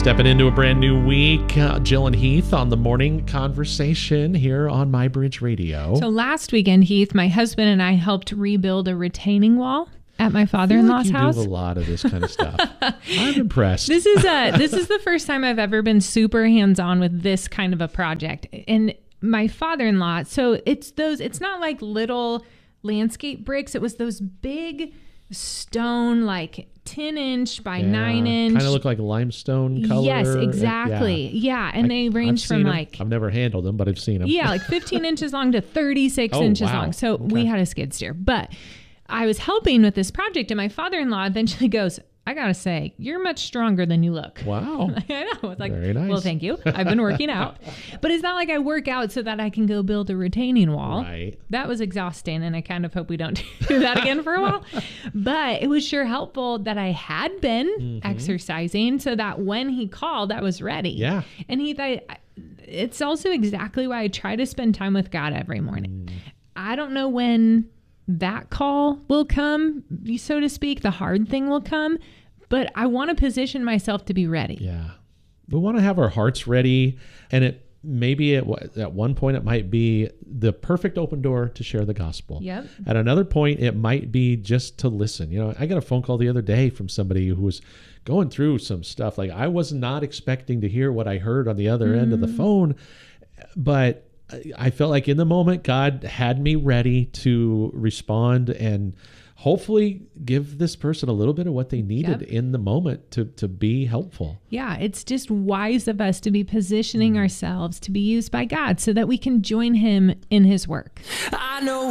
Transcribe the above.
Stepping into a brand new week, Jill and Heath on the morning conversation here on My Bridge Radio. So last weekend, Heath, my husband and I helped rebuild a retaining wall at my father-in-law's house. You do a lot of this kind of stuff. I'm impressed. This is the first time I've ever been super hands-on with this kind of a project. And my father-in-law, so it's not like little landscape bricks. It was those big stone, like 10-inch by 9-inch. Kind of look like limestone color. Yes, exactly. Yeah, and they range from like... I've never handled them, but I've seen them. Yeah, like 15 inches long to 36 inches long. So we had a skid steer. But I was helping with this project, and my father-in-law eventually goes, I got to say, you're much stronger than you look. Wow. I know. It's like, very nice. Well, thank you. I've been working out. But it's not like I work out so that I can go build a retaining wall. Right. That was exhausting, and I kind of hope we don't do that again for a while. But it was sure helpful that I had been exercising so that when he called, I was ready. Yeah. And it's also exactly why I try to spend time with God every morning. I don't know when that call will come, so to speak, the hard thing will come, but I want to position myself to be ready. Yeah. We want to have our hearts ready, and maybe at one point it might be the perfect open door to share the gospel. Yep. At another point, it might be just to listen. You know, I got a phone call the other day from somebody who was going through some stuff. Like, I was not expecting to hear what I heard on the other end of the phone, but I felt like in the moment, God had me ready to respond and hopefully give this person a little bit of what they needed in the moment to be helpful. Yeah, it's just wise of us to be positioning ourselves to be used by God so that we can join him in his work. I know